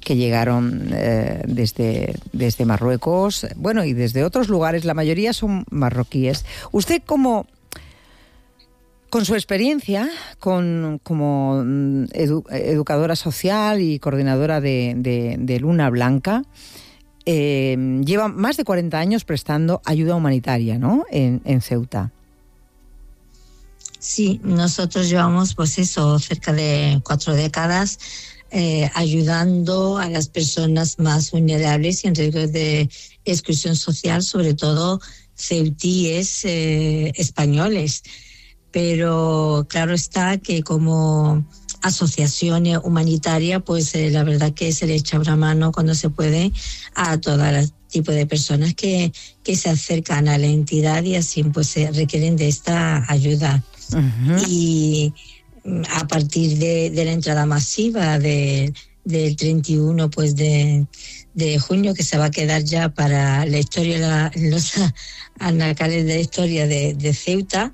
que llegaron desde Marruecos, bueno, y desde otros lugares. La mayoría son marroquíes. Usted, con su experiencia como educadora social y coordinadora de Luna Blanca, lleva más de 40 años prestando ayuda humanitaria, ¿no?, en Ceuta. Sí, nosotros llevamos cerca de 4 décadas ayudando a las personas más vulnerables y en riesgo de exclusión social, sobre todo ceutíes españoles. Pero claro está que como asociación humanitaria, la verdad que se le echa una mano cuando se puede a todo tipo de personas que se acercan a la entidad y así se requieren de esta ayuda. Uh-huh. Y a partir de la entrada masiva del 31 de junio, que se va a quedar ya para la historia, los anacales de la historia de Ceuta,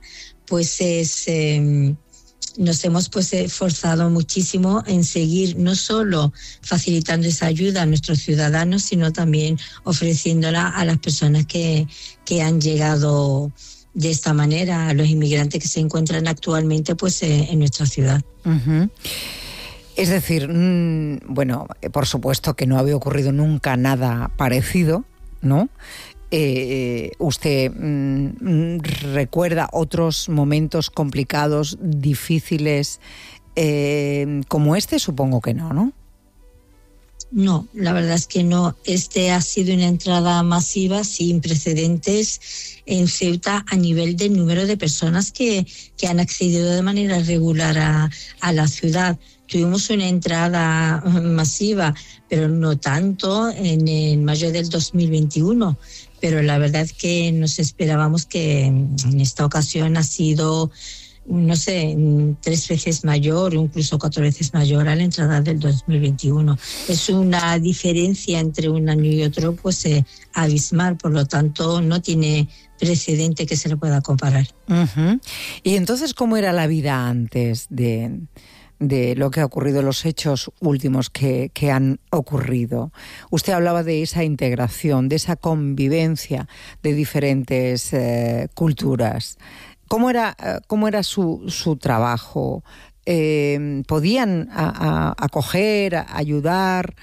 nos hemos esforzado muchísimo en seguir no solo facilitando esa ayuda a nuestros ciudadanos, sino también ofreciéndola a las personas que han llegado de esta manera, a los inmigrantes que se encuentran actualmente en nuestra ciudad. Uh-huh. Es decir, bueno, por supuesto que no había ocurrido nunca nada parecido, ¿no? ¿Usted recuerda otros momentos complicados, difíciles como este? Supongo que no, ¿no? No, la verdad es que no. Este ha sido una entrada masiva sin precedentes en Ceuta a nivel del número de personas que han accedido de manera regular a la ciudad. Tuvimos una entrada masiva, pero no tanto en mayo del 2021. Pero la verdad es que nos esperábamos que en esta ocasión ha sido, no sé, 3 veces mayor o incluso 4 veces mayor a la entrada del 2021. Es una diferencia entre un año y otro abismal, por lo tanto no tiene precedente que se le pueda comparar. Uh-huh. Y entonces, ¿cómo era la vida antes de lo que ha ocurrido, los hechos últimos que han ocurrido? Usted hablaba de esa integración, de esa convivencia de diferentes culturas. ¿Cómo era su trabajo? ¿Podían acoger, ayudar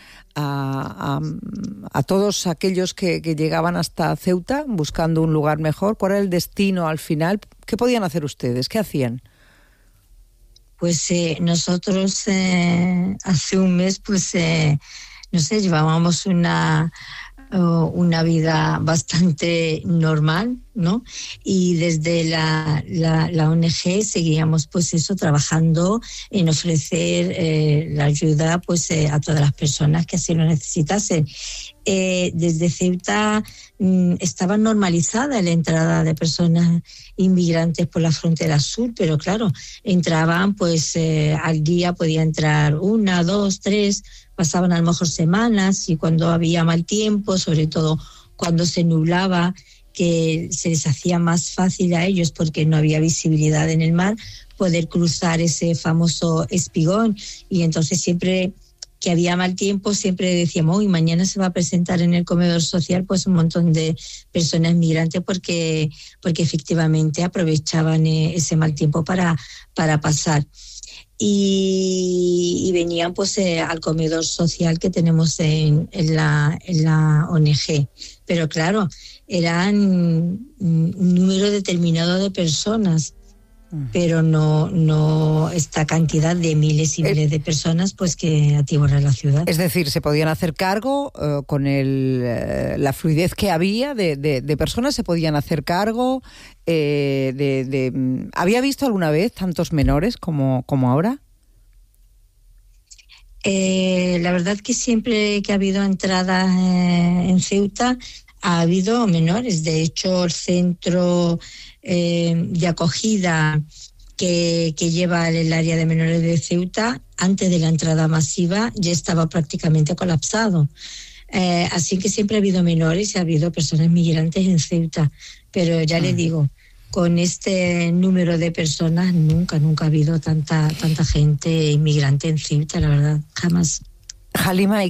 a todos aquellos que llegaban hasta Ceuta buscando un lugar mejor? ¿Cuál era el destino al final? ¿Qué podían hacer ustedes? ¿Qué hacían? Nosotros hace un mes, llevábamos una vida bastante normal, ¿no? Y desde la ONG seguíamos trabajando en ofrecer la ayuda a todas las personas que así lo necesitasen. Desde Ceuta estaba normalizada la entrada de personas inmigrantes por la frontera sur, pero claro, entraban al día podía entrar 1, 2, 3, pasaban a lo mejor semanas, y cuando había mal tiempo, sobre todo cuando se nublaba, que se les hacía más fácil a ellos porque no había visibilidad en el mar, poder cruzar ese famoso espigón. Y entonces siempre que había mal tiempo, siempre decíamos, uy, mañana se va a presentar en el comedor social un montón de personas migrantes porque efectivamente aprovechaban ese mal tiempo para pasar. Y venían al comedor social que tenemos en la ONG. Pero claro, eran un número determinado de personas, pero no esta cantidad de miles y miles de personas que atiborran la ciudad. Es decir, se podían hacer cargo con la fluidez que había de personas, se podían hacer cargo. ¿Había visto alguna vez tantos menores como ahora? La verdad que siempre que ha habido entradas en Ceuta ha habido menores. De hecho, el centro de acogida que lleva el área de menores de Ceuta, antes de la entrada masiva, ya estaba prácticamente colapsado. Así que siempre ha habido menores y ha habido personas migrantes en Ceuta. Pero ya le digo, con este número de personas nunca ha habido tanta gente inmigrante en Ceuta, la verdad, jamás. Halima,